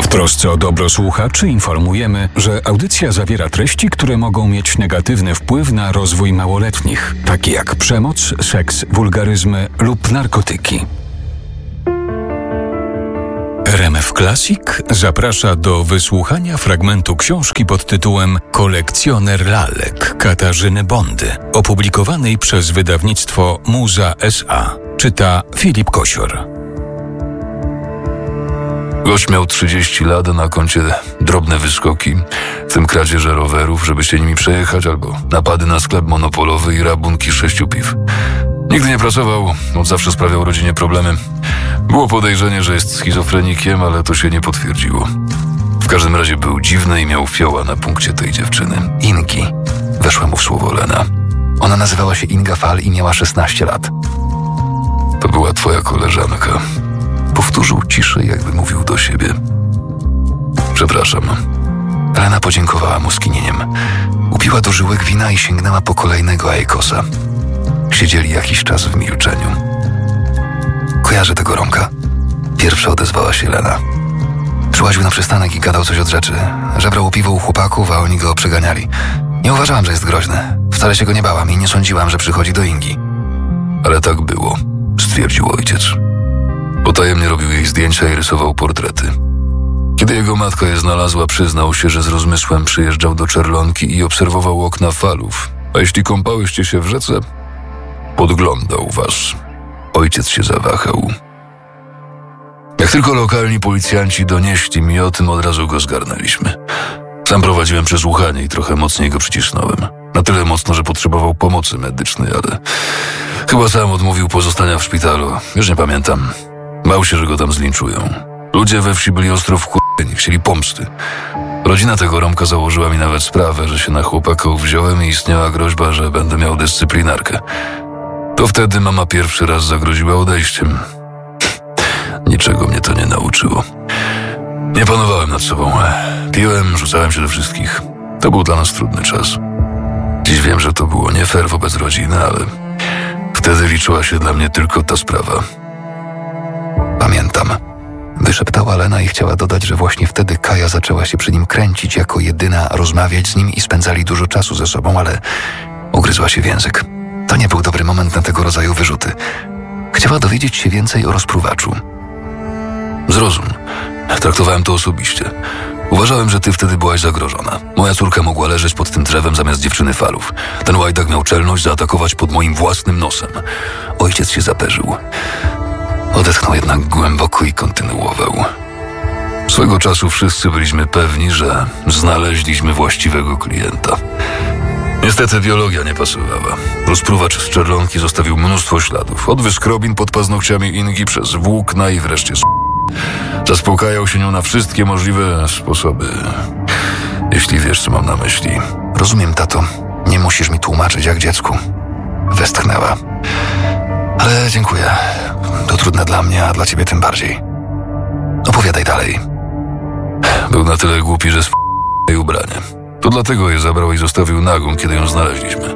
trosce o dobro słuchaczy informujemy, że audycja zawiera treści, które mogą mieć negatywny wpływ na rozwój małoletnich, takie jak przemoc, seks, wulgaryzmy lub narkotyki. RMF Classic zaprasza do wysłuchania fragmentu książki pod tytułem Kolekcjoner lalek Katarzyny Bondy, opublikowanej przez wydawnictwo Muza S.A. Czyta Filip Kosior. Gość miał 30 lat, a na koncie drobne wyskoki, w tym kradzieże rowerów, żeby się nimi przejechać, albo napady na sklep monopolowy i rabunki 6 piw. Nigdy nie pracował, od zawsze sprawiał rodzinie problemy. Było podejrzenie, że jest schizofrenikiem, ale to się nie potwierdziło. W każdym razie był dziwny i miał fioła na punkcie tej dziewczyny. Ingi. Weszła mu w słowo Lena. Ona nazywała się Inga Fal i miała 16 lat. To była twoja koleżanka. Powtórzył ciszej, jakby mówił do siebie. Przepraszam. Lena podziękowała mu skinieniem. Upiła do żyłek wina i sięgnęła po kolejnego Aekosa. Siedzieli jakiś czas w milczeniu. Kojarzę tego Romka. Pierwsza odezwała się Lena. Przyłaził na przystanek i gadał coś od rzeczy. Żebrał piwo u chłopaków, a oni go przeganiali. Nie uważałam, że jest groźny. Wcale się go nie bałam i nie sądziłam, że przychodzi do Ingi. Ale tak było, stwierdził ojciec. Potajemnie robił jej zdjęcia i rysował portrety. Kiedy jego matka je znalazła, przyznał się, że z rozmysłem przyjeżdżał do Czerlonki i obserwował okna falów. A jeśli kąpałyście się w rzece, podglądał was. Ojciec się zawahał. Jak tylko lokalni policjanci donieśli mi o tym, od razu go zgarnęliśmy. Sam prowadziłem przesłuchanie i trochę mocniej go przycisnąłem. Na tyle mocno, że potrzebował pomocy medycznej, ale chyba sam odmówił pozostania w szpitalu. Już nie pamiętam. Bał się, że go tam zlinczują. Ludzie we wsi byli ostro wkurwieni, chcieli pomsty. Rodzina tego Romka założyła mi nawet sprawę, że się na chłopaków wziąłem i istniała groźba, że będę miał dyscyplinarkę. To wtedy mama pierwszy raz zagroziła odejściem. Niczego mnie to nie nauczyło. Nie panowałem nad sobą. Piłem, rzucałem się do wszystkich. To był dla nas trudny czas. Dziś wiem, że to było nie fair wobec rodziny, ale wtedy liczyła się dla mnie tylko ta sprawa. Pamiętam. Wyszeptała Lena i chciała dodać, że właśnie wtedy Kaja zaczęła się przy nim kręcić jako jedyna, rozmawiać z nim i spędzali dużo czasu ze sobą, ale ugryzła się w język. To nie był dobry moment na tego rodzaju wyrzuty. Chciała dowiedzieć się więcej o rozpruwaczu. Zrozum. Traktowałem to osobiście. Uważałem, że ty wtedy byłaś zagrożona. Moja córka mogła leżeć pod tym drzewem zamiast dziewczyny Falów. Ten łajdak miał czelność zaatakować pod moim własnym nosem. Ojciec się zaperzył. Odetchnął jednak głęboko i kontynuował. Swego czasu wszyscy byliśmy pewni, że znaleźliśmy właściwego klienta. Niestety biologia nie pasowała. Rozpruwacz z Czerlonki zostawił mnóstwo śladów. Od wyskrobin pod paznokciami Ingi przez włókna i wreszcie zaspokajał się nią na wszystkie możliwe sposoby. Jeśli wiesz, co mam na myśli. Rozumiem, tato. Nie musisz mi tłumaczyć jak dziecku. Westchnęła. Ale dziękuję. To trudne dla mnie, a dla ciebie tym bardziej. Opowiadaj dalej. Był na tyle głupi, że jej ubranie. To dlatego je zabrał i zostawił nagą, kiedy ją znaleźliśmy.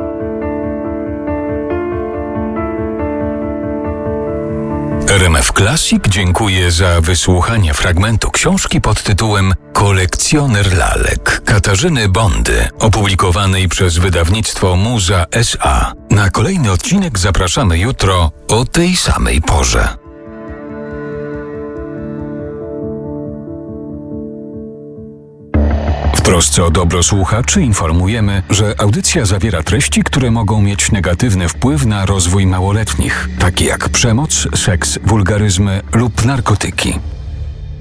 RMF Classic dziękuję za wysłuchanie fragmentu książki pod tytułem Kolekcjoner lalek Katarzyny Bondy, opublikowanej przez wydawnictwo Muza S.A. Na kolejny odcinek zapraszamy jutro o tej samej porze. W trosce o dobro słuchaczy informujemy, że audycja zawiera treści, które mogą mieć negatywny wpływ na rozwój małoletnich, takie jak przemoc, seks, wulgaryzmy lub narkotyki.